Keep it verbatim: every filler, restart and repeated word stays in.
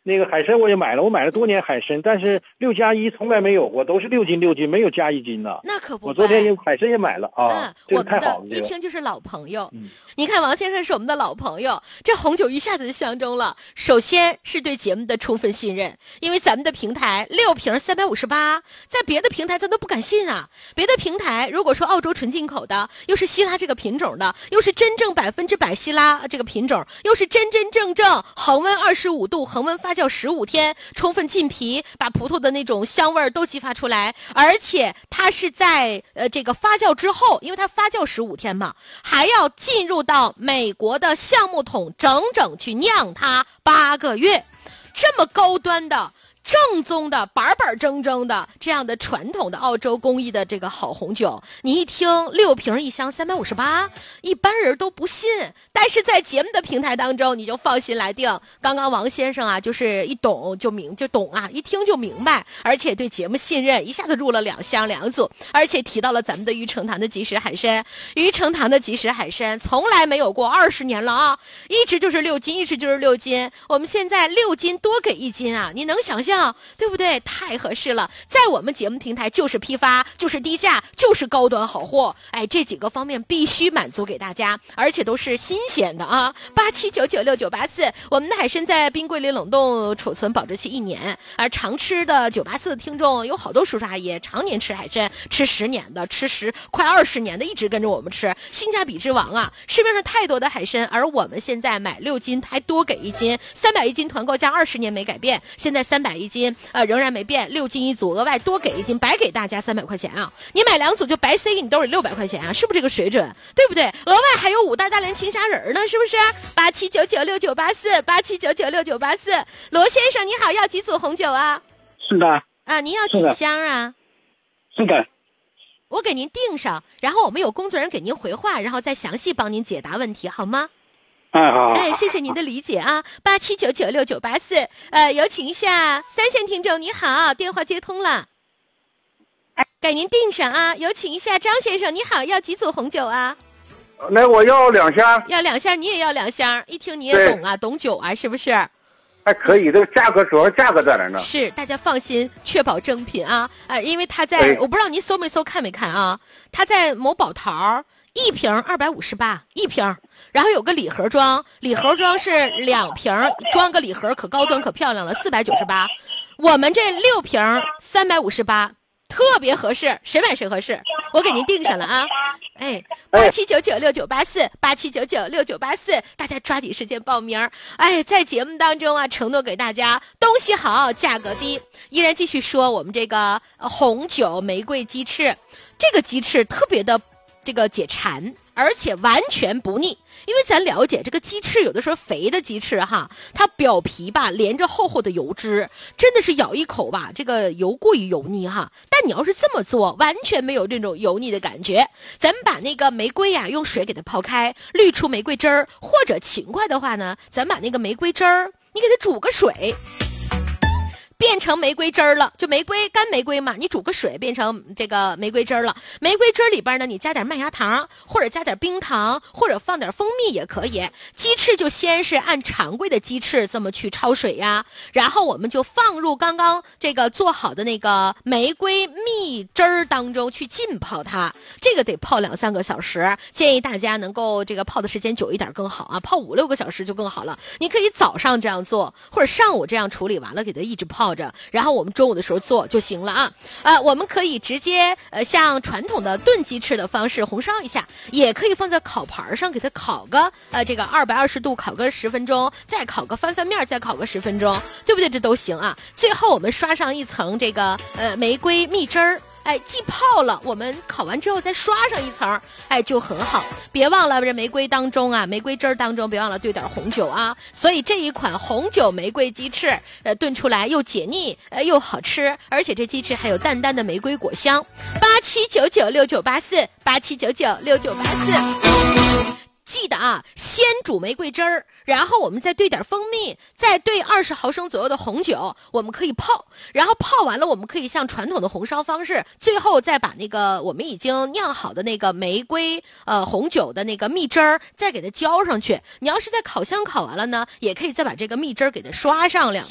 那个海参我也买了，我买了多年海参，但是六加一从来没有过，都是六斤六斤，没有加一斤的。 那可不， 我昨天也海参也买了啊， 嗯、 这个太好了， 我们这个一听就是老朋友。 嗯， 你看王先生是我们的老朋友，这红酒一下子就相中了。首先是对节目的充分信任，因为咱们的平台六瓶三百五十八，在别的平台咱都不敢信啊。别的平台如果说澳洲纯进口的，又是希拉这个品种的，又是真正百分之百希拉这个品种，又是真真正正恒温二十五度，恒温发酵十五天，充分浸皮，把葡萄的那种香味都激发出来，而且它是在呃这个发酵之后，因为它发酵十五天嘛，还要进入到美国的橡木桶，整整去酿它八个月，这么高端的。正宗的板板正正的这样的传统的澳洲工艺的这个好红酒，你一听六瓶一箱三百五十八，一般人都不信，但是在节目的平台当中你就放心来定。刚刚王先生啊就是一懂就明就懂啊，一听就明白，而且对节目信任，一下子入了两箱两组，而且提到了咱们的玉成堂的即食海参。玉成堂的即食海参从来没有过，二十年了啊，一直就是六斤，一直就是六斤，我们现在六斤多给一斤啊，你能想象对不对？太合适了，在我们节目平台就是批发，就是低价，就是高端好货。哎，这几个方面必须满足给大家，而且都是新鲜的啊！八七九九六九八四，我们的海参在冰柜里冷冻储存保质期一年，而常吃的九八四的听众有好多叔叔阿姨，常年吃海参，吃十年的，吃十快二十年的，一直跟着我们吃，性价比之王啊！市面上太多的海参，而我们现在买六斤还多给一斤，三百一斤团购价二十年没改变，现在三百一斤，呃，仍然没变，六斤一组，额外多给一斤，白给大家三百块钱啊！你买两组就白塞给你兜里六百块钱啊，是不是这个水准？对不对？额外还有五袋大连青虾仁呢，是不是？八七九九六九八四，八七九九六九八四。罗先生你好，要几组红酒啊？ 是的。 啊，您要几箱啊？ 是的。 我给您订上，然后我们有工作人员给您回话，然后再详细帮您解答问题，好吗？ 哎好， 哎，谢谢您的理解啊！八七九九六九八四，呃，有请一下三线听众，你好，电话接通了，给您订上啊！有请一下张先生，你好，要几组红酒啊？ 那我要两箱。 要两箱，你也要两箱，一听你也懂啊，懂酒啊，是不是？ 还可以，这个价格主要价格在哪呢？ 是，大家放心，确保正品啊！啊、呃，因为他在，我不知道您搜没搜看没看啊？他在某宝淘一瓶二百五十八一瓶。然后有个礼盒装，礼盒装是两瓶，装个礼盒可高端可漂亮了，四百九十八。我们这六瓶三百五十八，特别合适，谁买谁合适。我给您订上了啊！哎，八七九九六九八四，八七九九六九八四，大家抓紧时间报名。哎，在节目当中啊，承诺给大家东西好，价格低。依然继续说我们这个红酒玫瑰鸡翅，这个鸡翅特别的这个解馋。而且完全不腻，因为咱了解这个鸡翅有的时候肥的鸡翅哈，它表皮吧连着厚厚的油脂，真的是咬一口吧，这个油过于油腻哈。但你要是这么做，完全没有这种油腻的感觉。咱们把那个玫瑰呀、啊、用水给它泡开，滤出玫瑰汁儿，或者勤快的话呢，咱把那个玫瑰汁儿你给它煮个水。变成玫瑰汁儿了，就玫瑰干玫瑰嘛，你煮个水变成这个玫瑰汁儿了。玫瑰汁儿里边呢，你加点麦芽糖，或者加点冰糖，或者放点蜂蜜也可以。鸡翅就先是按常规的鸡翅这么去焯水呀，然后我们就放入刚刚这个做好的那个玫瑰蜜汁儿当中去浸泡它，这个得泡两三个小时，建议大家能够这个泡的时间久一点更好啊，泡五六个小时就更好了。你可以早上这样做，或者上午这样处理完了给它一直泡着，然后我们中午的时候做就行了啊。呃，我们可以直接呃像传统的炖鸡翅的方式红烧一下，也可以放在烤盘上给它烤个呃这个二百二十度烤个十分钟，再烤个翻翻面，再烤个十分钟，对不对？这都行啊。最后我们刷上一层这个呃玫瑰蜜汁儿。哎，既泡了，我们烤完之后再刷上一层，哎，就很好。别忘了这玫瑰当中啊，玫瑰汁儿当中别忘了兑点红酒啊。所以这一款红酒玫瑰鸡翅，呃，炖出来又解腻，呃，又好吃，而且这鸡翅还有淡淡的玫瑰果香。八七九九六九八四，八七九九六九八四。记得啊，先煮玫瑰汁儿，然后我们再兑点蜂蜜，再兑二十毫升左右的红酒，我们可以泡，然后泡完了，我们可以像传统的红烧方式，最后再把那个我们已经酿好的那个玫瑰呃红酒的那个蜜汁儿再给它浇上去。你要是在烤箱烤完了呢，也可以再把这个蜜汁儿给它刷上两